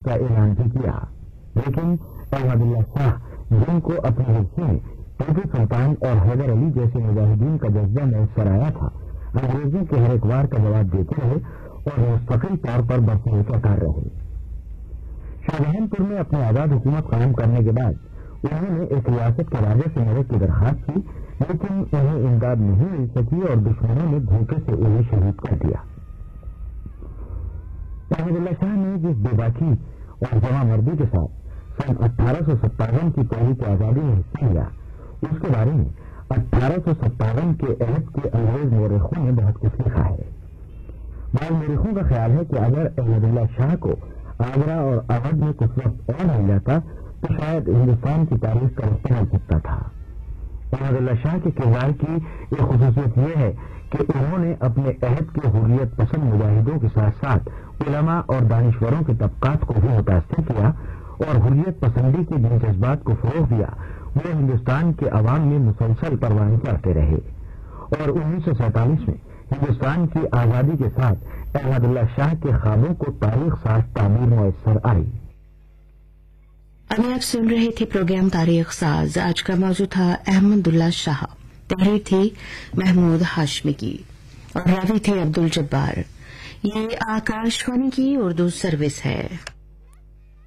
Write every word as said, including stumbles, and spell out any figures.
का ऐलान भी किया, लेकिन अहमदुल्ला शाह, जिनको अपने हिस्से में टीपू सुल्तान और हैदर अली जैसे मुजाहिदीन का जज्बा मैसर आया था, अंग्रेजों के हर एक वार का जवाब देते रहे और मुस्तकिल तौर पर बरकरार रहे। शाहजहानपुर में अपनी आजाद हुकूमत कायम करने के बाद उन्होंने एक रियासत के राजा से मदद की दरखास्त की, लेकिन उन्हें इमदाद नहीं मिल सकी और दुश्मनों ने धोखे से उन्हें शहीद कर दिया। अहमदुल्ला शाह ने जिस बेबाकी और जवामर्दी के साथ सन अठारह सौ सत्तावन की तहरीक आजादी में हिस्सा लिया, उसके बारे में अठारह सौ सत्तावन के अहद के अंग्रेज मौरखों ने बहुत कुछ लिखा है। बाद मौरखों का ख्याल है कि अगर अहमदुल्ला शाह को आगरा और अवध में कुछ वक्त और मिल जाता तो शायद हिंदुस्तान की तारीख का रस्ता मिल सकता था। अहमदुल्ला शाह के किरदार की एक खुसूसियत यह है कि उन्होंने अपने अहद के हुर्रियत पसंद मुजाहिदों के साथ साथ उलमा और दानिश्वरों के तबकात को भी मुतासर किया और हुर्रियत पसंदी के जिन जज्बात को फरोग दिया वो हिंदुस्तान के अवाम में मुसलसल परवान करते रहे और उन्नीस सौ सैंतालीस में हिंदुस्तान की आजादी के साथ अहमदुल्ला शाह के ख्वाबों को तारीख साज तामीर मुयस्सर आई। अभी आप सुन रहे थे प्रोग्राम तारीख साज। आज का मौजू था अहमदुल्ला शाह। तहरीर थी महमूद हाशमी की और रावी थे अब्दुल जब्बार। ये आकाशवाणी की उर्दू सर्विस है।